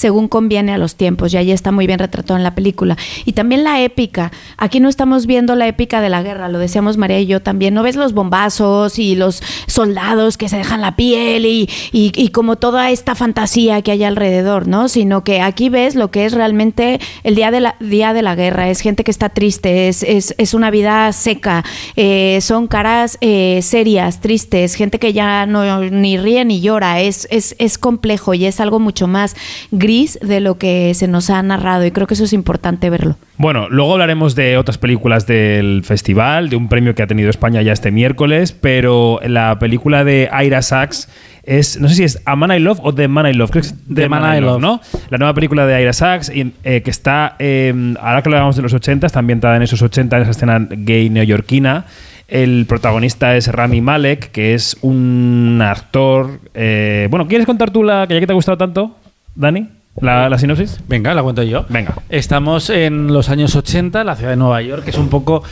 según conviene a los tiempos, y ahí está muy bien retratado en la película. Y también la épica. Aquí no estamos viendo la épica de la guerra, lo decíamos María y yo también. No ves los bombazos y los soldados que se dejan la piel y como toda esta fantasía que hay alrededor, ¿no? Sino que aquí ves lo que es realmente el día de la guerra. Es gente que está triste, es una vida seca, son caras serias, tristes, gente que ya no ni ríe ni llora. Es complejo y es algo mucho más gris de lo que se nos ha narrado, y creo que eso es importante verlo. Bueno, luego hablaremos de otras películas del festival, de un premio que ha tenido España ya este miércoles, pero la película de Ira Sachs es, no sé si es A Man I Love o The Man I Love, creo que es The Man I Love, ¿no? La nueva película de Ira Sachs, que está, ahora que hablamos de los 80, está ambientada en esos 80, en esa escena gay neoyorquina. El protagonista es Rami Malek, que es un actor... bueno, ¿quieres contar tú la que ya que te ha gustado tanto, Dani? ¿La sinopsis? Venga, la cuento yo. Venga. Estamos en los años 80, la ciudad de Nueva York, que es un poco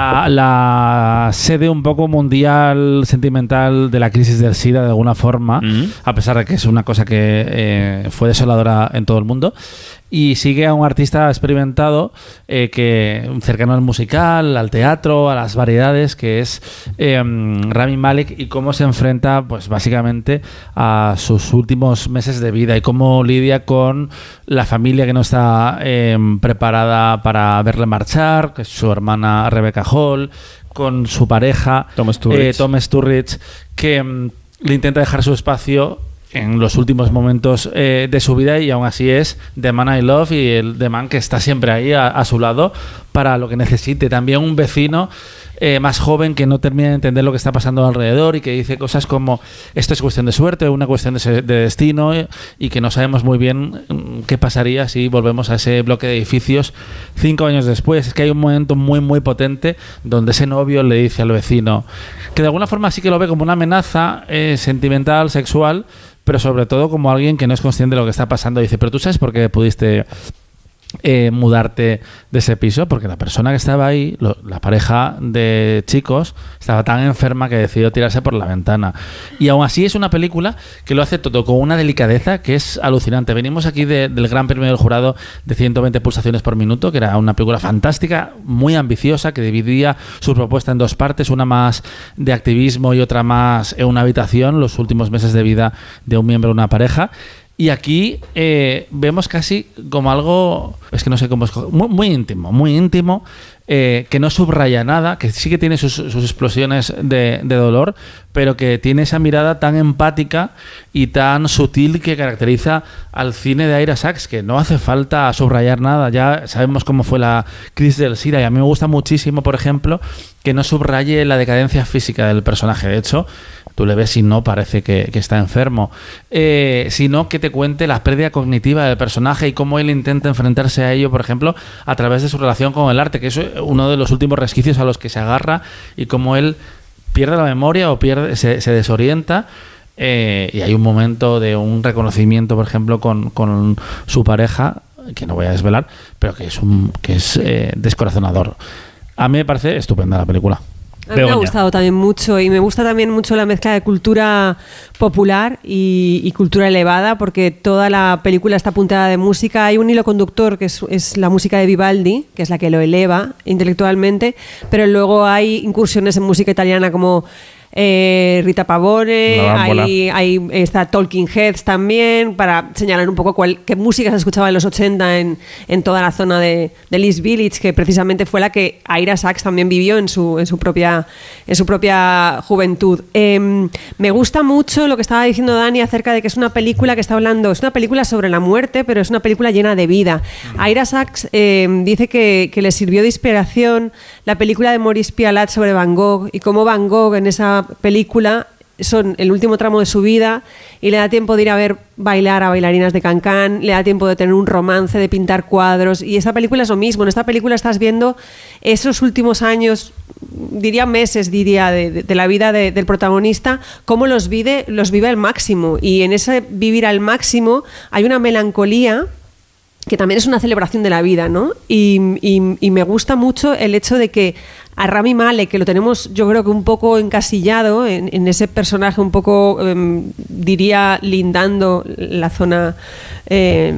la sede un poco mundial, sentimental de la crisis del SIDA, de alguna forma, a pesar de que es una cosa que fue desoladora en todo el mundo. Y sigue a un artista experimentado que cercano al musical, al teatro, a las variedades, que es Rami Malek, y cómo se enfrenta, pues básicamente, a sus últimos meses de vida y cómo lidia con la familia que no está preparada para verle marchar, que es su hermana Rebecca Hall, con su pareja Tom Sturridge, que le intenta dejar su espacio en los últimos momentos de su vida, y aún así es The Man I Love y el The Man que está siempre ahí a su lado para lo que necesite. También un vecino más joven que no termina de entender lo que está pasando alrededor y que dice cosas como esto es cuestión de suerte o una cuestión de destino, y que no sabemos muy bien qué pasaría si volvemos a ese bloque de edificios 5 años después. Es que hay un momento muy muy potente donde ese novio le dice al vecino, que de alguna forma sí que lo ve como una amenaza sentimental, sexual, pero sobre todo como alguien que no es consciente de lo que está pasando. Dice, pero tú sabes por qué pudiste mudarte de ese piso, porque la persona que estaba ahí, la pareja de chicos, estaba tan enferma que decidió tirarse por la ventana. Y aún así es una película que lo hace todo con una delicadeza que es alucinante. Venimos aquí del Gran Premio del Jurado de 120 pulsaciones por minuto, que era una película fantástica, muy ambiciosa, que dividía su propuesta en 2 partes, una más de activismo y otra más en una habitación, los últimos meses de vida de un miembro de una pareja. Y aquí vemos casi como algo, es que no sé cómo es, muy íntimo, que no subraya nada, que sí que tiene sus explosiones de dolor, pero que tiene esa mirada tan empática y tan sutil que caracteriza al cine de Ira Sachs, que no hace falta subrayar nada. Ya sabemos cómo fue la crisis del SIDA, y a mí me gusta muchísimo, por ejemplo, que no subraye la decadencia física del personaje. De hecho, tú le ves y no parece que está enfermo, sino que te cuente la pérdida cognitiva del personaje y cómo él intenta enfrentarse a ello, por ejemplo, a través de su relación con el arte, que es uno de los últimos resquicios a los que se agarra, y cómo él pierde la memoria o se desorienta. Y hay un momento de un reconocimiento, por ejemplo, con su pareja, que no voy a desvelar, pero que es descorazonador. A mí me parece estupenda la película. A mí me ha gustado también mucho, y me gusta también mucho la mezcla de cultura popular y cultura elevada, porque toda la película está apuntada de música. Hay un hilo conductor que es la música de Vivaldi, que es la que lo eleva intelectualmente, pero luego hay incursiones en música italiana como Rita Pavone, está Talking Heads también, para señalar un poco qué música se escuchaba en los 80 en toda la zona de East Village, que precisamente fue la que Ira Sachs también vivió en su propia juventud. Me gusta mucho lo que estaba diciendo Dani acerca de que es una película que está hablando, es una película sobre la muerte, pero es una película llena de vida. Ira Sachs dice que le sirvió de inspiración la película de Maurice Pialat sobre Van Gogh, y cómo Van Gogh en esa película son el último tramo de su vida y le da tiempo de ir a ver bailar a bailarinas de Cancán, le da tiempo de tener un romance, de pintar cuadros, y esta película es lo mismo. En esta película estás viendo esos últimos años, meses de la vida del protagonista, cómo los vive al máximo, y en ese vivir al máximo hay una melancolía que también es una celebración de la vida, ¿no? Y me gusta mucho el hecho de que a Rami Malek, que lo tenemos yo creo que un poco encasillado en ese personaje un poco, diría, lindando la zona